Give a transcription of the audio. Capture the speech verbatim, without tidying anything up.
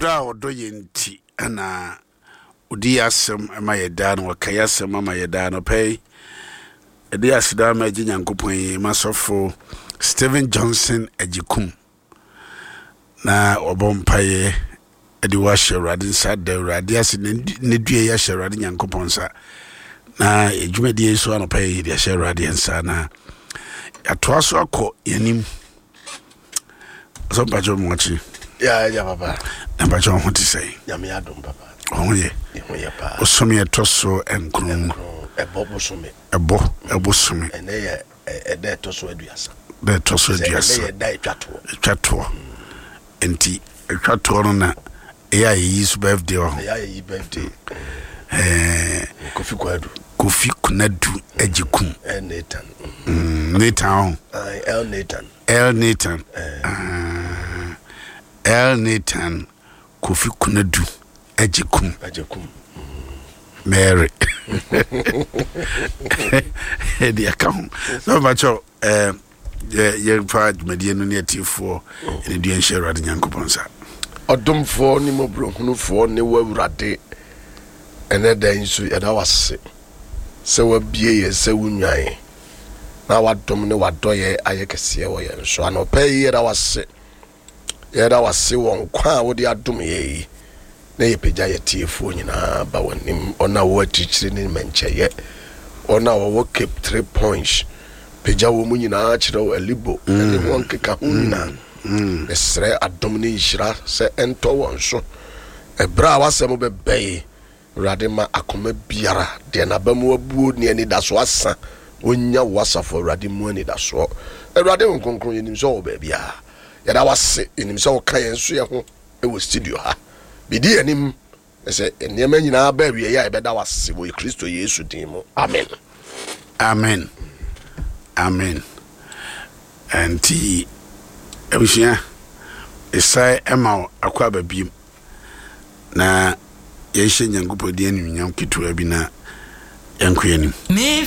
Oda odo yenti ana udi asem ma yeda no wakaya asem ma yeda no pay edi asida ma gi Nyankopon masofo Stephen Johnson ajikum na obompaye edi wa sherade nsa da urade ase ne due ya sherade Nyankopon sa na ejumadi eso ano pay ya sherade nsa na atoaso akọ yanim so bajo mochi ya ya baba na bajo ho ti say ya me adom baba oh ye ye pa osome etoso enkrum ebo bosome ebo ebo some ene ye ede etoso aduasa de etoso aduasa ene ye da etwato etwato enti etwato no na eya his birthday oh ya ye birthday eh Kofi Kwadu Kofi Kunadu ajikum eh Nathan mm Nathan ah El Nathan El Nathan ah El Nathan Kofi Kunadu ajikum ajikum Mary Edi account no macho eh ye fa dwumadie no ne atifo ene dua nhye Awurade Nyankopon sa odomfo ni mobrohunufo ne wawurade ene dan so yada wase se wabie ye se wunwan na wadom ne wadoye ayekese wo ye nso anope yeda wase yeda wase won kwa wodi adom ye na ye peja ye tiefo nyina ba wonim ona wo atichire ne mencheye ona wo keep three points peja wo mu nyina kire wo alibo ne won keka hu nyina esre adom ne nhira se ento won so ebra wasem bebeye Rade ma akoma biara de na ba mu abuo ne ani da so asa onya wasafo rade mu ani da so rade nkonkron yenim so wo ba bia ya da wase yenim so ka yen so ye ho e wo studio ha bidi anim ese enema nyina ba wi ya e be da wase wo Kristo Yesu din mu amen amen amen anti ebusia esai ema akwa babiem na yeshe Nyankopon di anim nyam kitu abi na yankoyanim